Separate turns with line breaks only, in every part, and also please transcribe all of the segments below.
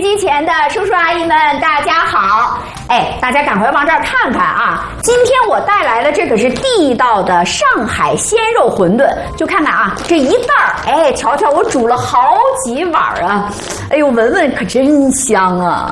机前的叔叔阿姨们，大家好！哎，大家赶快往这儿看看啊！今天我带来的这可是地道的上海鲜肉馄饨，就看看啊，这一袋儿，哎，瞧瞧，我煮了好几碗啊！哎呦，闻闻可真香啊！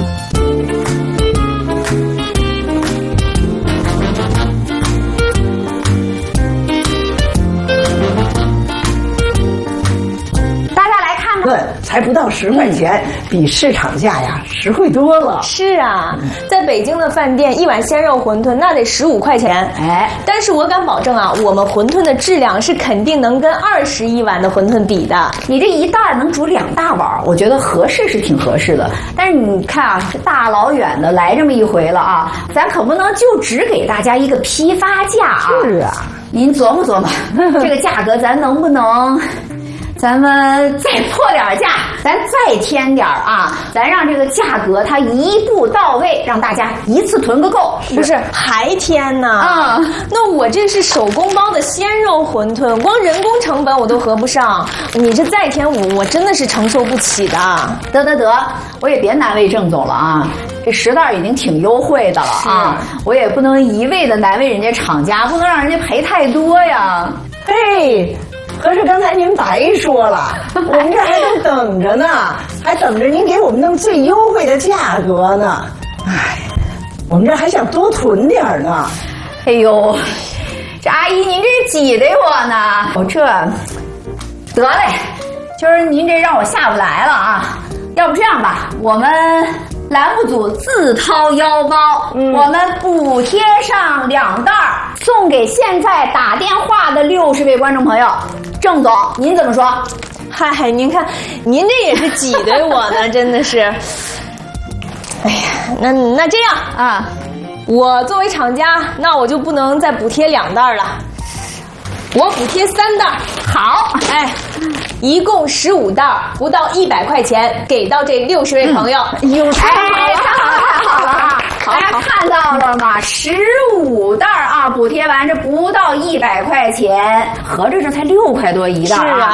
才不到10块钱，比市场价呀实惠多了。
是啊，在北京的饭店一碗鲜肉馄饨那得15块钱，
哎，
但是我敢保证啊，我们馄饨的质量是肯定能跟21碗的馄饨比的。
你这一袋能煮2大碗，我觉得合适是挺合适的。但是你看啊，这大老远的来这么一回了啊，咱可不能就只给大家一个批发价啊。
是啊，
您琢磨琢磨，这个价格咱能不能？咱们再破点价，咱再添点啊！咱让这个价格它一步到位，让大家一次囤个够。
不是还添呢？那我这是手工包的鲜肉馄饨，光人工成本我都合不上。你这再添我真的是承受不起的。
得，我也别难为郑总了啊！这10袋已经挺优惠的了啊，我也不能一味的难为人家厂家，不能让人家赔太多呀。
嘿。可是刚才您白说了，我们这还都等着呢，还等着您给我们弄最优惠的价格呢。哎，我们这还想多囤点呢。
哎呦，这阿姨您这挤得我呢，我这得嘞，今儿您这让我下不来了啊。要不这样吧，我们栏目组自掏腰包，我们补贴上2袋，送给现在打电话的60位观众朋友。郑总，您怎么说？
嗨，您看，您这也是挤兑我呢，真的是。哎呀，那这样啊，我作为厂家，那我就不能再补贴2袋了，我补贴3袋。
好，
哎，一共15袋，不到100块钱，给到这60位朋友。
太好了啊！大家看到了吗？15袋啊，补贴完这不到100块钱，合着这才6块多一袋啊。
是啊。